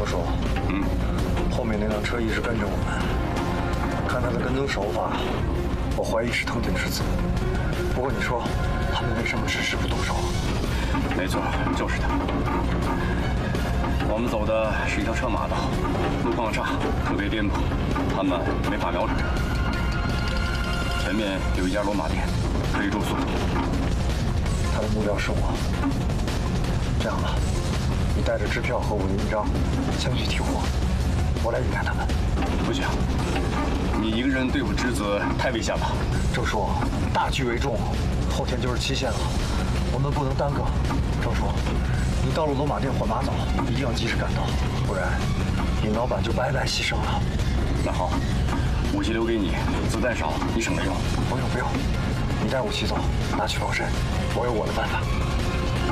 周叔，后面那辆车一直跟着我们，看他的跟踪手法，我怀疑是藤井之子。不过你说，他们为什么迟迟不动手？ 没错，就是他。我们走的是一条车马道，路况差，特别颠簸，他们没法瞄准。前面有一家罗马店，可以住宿。 他的目标是我。这样吧，你带着支票和我的印章，先去提货，我来引开他们。 不行，你一个人对付之子太危险了。 周叔，大局为重，后天就是期限了，我们不能耽搁。周叔，你到了罗马店换马早，一定要及时赶到，不然尹老板就白白牺牲了。 那好，武器留给你，子弹少，你省着用。 不用，你带武器走，拿去防身，我有我的办法。